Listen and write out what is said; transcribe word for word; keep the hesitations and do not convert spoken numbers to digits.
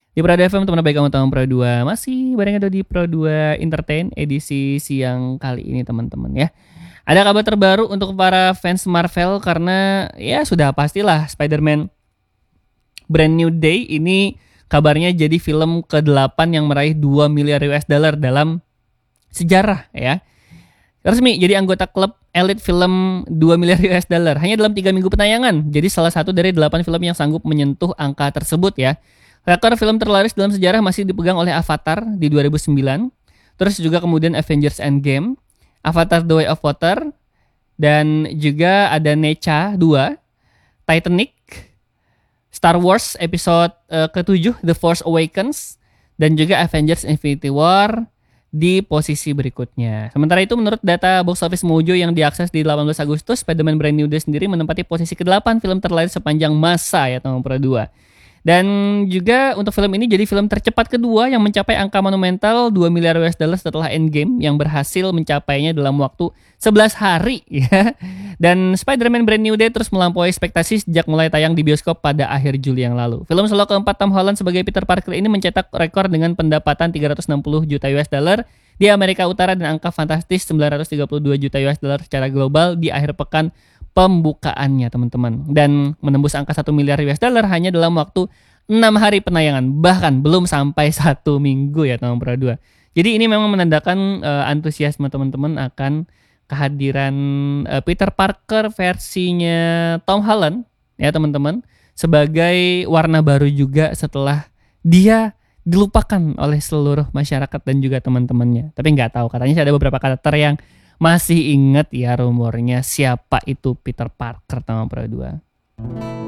Di Prado F M teman baik kamu tahun Pro dua, masih bareng ada di Pro dua Entertain edisi siang kali ini teman-teman ya. Ada kabar terbaru untuk para fans Marvel karena ya sudah pastilah Spider-Man Brand New Day ini kabarnya jadi film kedelapan yang meraih dua miliar U S dollar dalam sejarah ya. Resmi jadi anggota klub elit film dua miliar U S dollar hanya dalam tiga minggu penayangan. Jadi salah satu dari delapan film yang sanggup menyentuh angka tersebut ya. Rekor film terlaris dalam sejarah masih dipegang oleh Avatar di dua ribu sembilan. Terus juga kemudian Avengers Endgame, Avatar The Way of Water, dan juga ada Necha dua, Titanic, Star Wars episode uh, ketujuh The Force Awakens, dan juga Avengers Infinity War di posisi berikutnya. Sementara itu menurut data Box Office Mojo yang diakses di delapan belas Agustus, Spider-Man Brand New Day sendiri menempati posisi kedelapan film terlaris sepanjang masa ya tahun Pro dua. Dan juga untuk film ini jadi film tercepat kedua yang mencapai angka monumental dua miliar U S dollar setelah Endgame yang berhasil mencapainya dalam waktu sebelas hari ya. Dan Spider-Man Brand New Day terus melampaui ekspektasi sejak mulai tayang di bioskop pada akhir Juli yang lalu. Film solo keempat Tom Holland sebagai Peter Parker ini mencetak rekor dengan pendapatan tiga ratus enam puluh juta U S dollar di Amerika Utara dan angka fantastis sembilan ratus tiga puluh dua juta U S dollar secara global di akhir pekan pembukaannya teman-teman, dan menembus angka satu miliar U S dollar hanya dalam waktu enam hari penayangan, bahkan belum sampai satu minggu ya tahun Pro dua. Jadi ini memang menandakan uh, antusiasme teman-teman akan kehadiran uh, Peter Parker versinya Tom Holland ya teman-teman, sebagai warna baru juga setelah dia dilupakan oleh seluruh masyarakat dan juga teman-temannya. Tapi nggak tahu, katanya ada beberapa karakter yang masih inget ya rumornya siapa itu Peter Parker tahun Pro dua.